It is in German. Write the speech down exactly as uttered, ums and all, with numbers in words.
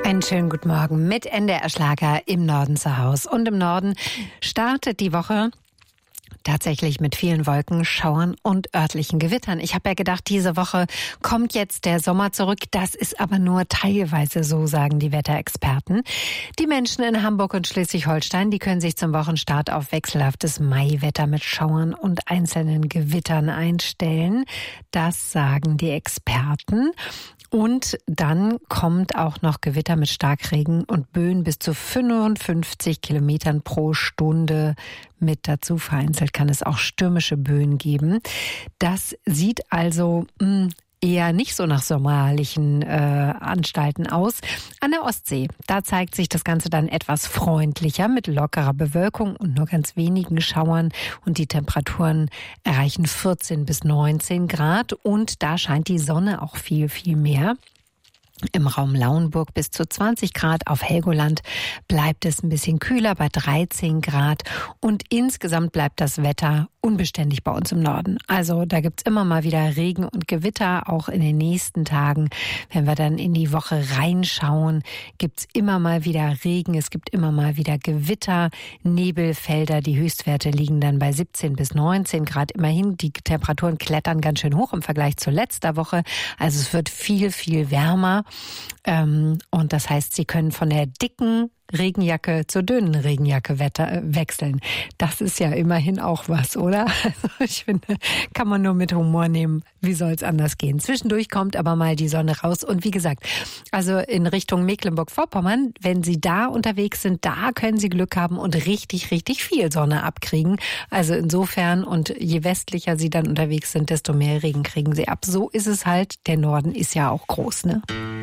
Einen schönen guten Morgen mit N D R Schlager im Norden zu Hause. Und im Norden startet die Woche tatsächlich mit vielen Wolken, Schauern und örtlichen Gewittern. Ich habe ja gedacht, diese Woche kommt jetzt der Sommer zurück. Das ist aber nur teilweise so, sagen die Wetterexperten. Die Menschen in Hamburg und Schleswig-Holstein, die können sich zum Wochenstart auf wechselhaftes Maiwetter mit Schauern und einzelnen Gewittern einstellen. Das sagen die Experten. Und dann kommt auch noch Gewitter mit Starkregen und Böen bis zu fünfundfünfzig Kilometern pro Stunde mit dazu. Vereinzelt kann es auch stürmische Böen geben. Das sieht also mh, eher nicht so nach sommerlichen äh, Anstalten aus. An der Ostsee, da zeigt sich das Ganze dann etwas freundlicher mit lockerer Bewölkung und nur ganz wenigen Schauern. Und die Temperaturen erreichen vierzehn bis neunzehn Grad. Und da scheint die Sonne auch viel, viel mehr. Im Raum Lauenburg bis zu zwanzig Grad, auf Helgoland bleibt es ein bisschen kühler bei dreizehn Grad und insgesamt bleibt das Wetter unbeständig bei uns im Norden. Also da gibt's immer mal wieder Regen und Gewitter, auch in den nächsten Tagen. Wenn wir dann in die Woche reinschauen, gibt's immer mal wieder Regen, es gibt immer mal wieder Gewitter, Nebelfelder. Die Höchstwerte liegen dann bei siebzehn bis neunzehn Grad. Immerhin, die Temperaturen klettern ganz schön hoch im Vergleich zu letzter Woche. Also es wird viel, viel wärmer. Ähm, und das heißt, Sie können von der dicken Regenjacke zur dünnen Regenjacke wetter, äh, wechseln. Das ist ja immerhin auch was, oder? Also ich finde, kann man nur mit Humor nehmen. Wie soll es anders gehen? Zwischendurch kommt aber mal die Sonne raus. Und wie gesagt, also in Richtung Mecklenburg-Vorpommern, wenn Sie da unterwegs sind, da können Sie Glück haben und richtig, richtig viel Sonne abkriegen. Also insofern, und je westlicher Sie dann unterwegs sind, desto mehr Regen kriegen Sie ab. So ist es halt. Der Norden ist ja auch groß, ne?